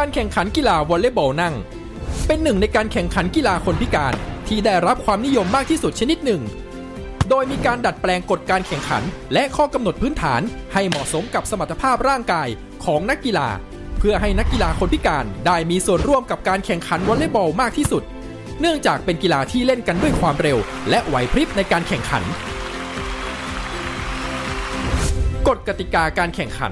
การแข่งขันกีฬาวอลเลย์บอลนั่งเป็นหนึ่งในการแข่งขันกีฬาคนพิการที่ได้รับความนิยมมากที่สุดชนิดหนึ่งโดยมีการดัดแปลงกฎการแข่งขันและข้อกำหนดพื้นฐานให้เหมาะสมกับสมรรถภาพร่างกายของนักกีฬาเพื่อให้นักกีฬาคนพิการได้มีส่วนร่วมกับการแข่งขันวอลเลย์บอลมากที่สุดเนื่องจากเป็นกีฬาที่เล่นกันด้วยความเร็วและไหวพริบในการแข่งขันกฎกติกาการแข่งขัน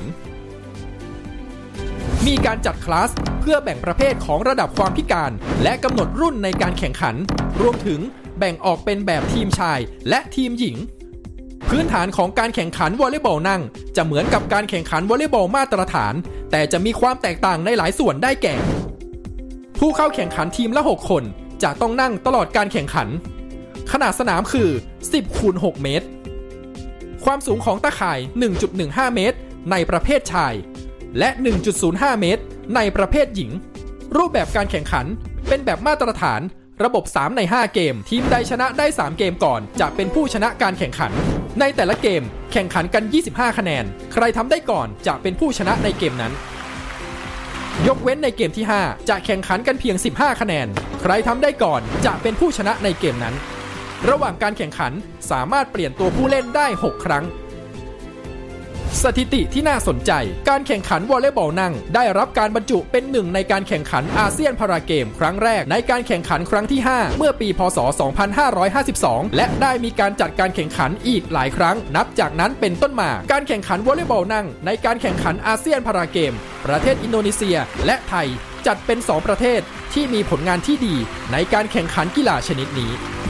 มีการจัดคลาสเพื่อแบ่งประเภทของระดับความพิการและกำหนดรุ่นในการแข่งขันรวมถึงแบ่งออกเป็นแบบทีมชายและทีมหญิงพื้นฐานของการแข่งขันวอลเลย์บอลนั่งจะเหมือนกับการแข่งขันวอลเลย์บอลมาตรฐานแต่จะมีความแตกต่างในหลายส่วนได้แก่ผู้เข้าแข่งขันทีมละ6คนจะต้องนั่งตลอดการแข่งขันขนาดสนามคือ 10x6 เมตรความสูงของตาข่าย 1.15 เมตรในประเภทชายและ 1.05 เมตรในประเภทหญิงรูปแบบการแข่งขันเป็นแบบมาตรฐานระบบ3ใน5เกมทีมใดชนะได้3เกมก่อนจะเป็นผู้ชนะการแข่งขันในแต่ละเกมแข่งขันกัน25คะแนนใครทำได้ก่อนจะเป็นผู้ชนะในเกมนั้นยกเว้นในเกมที่5จะแข่งขันกันเพียง15คะแนนใครทำได้ก่อนจะเป็นผู้ชนะในเกมนั้นระหว่างการแข่งขันสามารถเปลี่ยนตัวผู้เล่นได้6ครั้งสถิติที่น่าสนใจการแข่งขันวอลเลย์บอลนั่งได้รับการบรรจุเป็นหนึ่งในการแข่งขันอาเซียนพาราเกมครั้งแรกในการแข่งขันครั้งที่5เมื่อปีพ.ศ. 2552และได้มีการจัดการแข่งขันอีกหลายครั้งนับจากนั้นเป็นต้นมาการแข่งขันวอลเลย์บอลนั่งในการแข่งขันอาเซียนพาราเกมประเทศอินโดนีเซียและไทยจัดเป็น2ประเทศที่มีผลงานที่ดีในการแข่งขันกีฬาชนิดนี้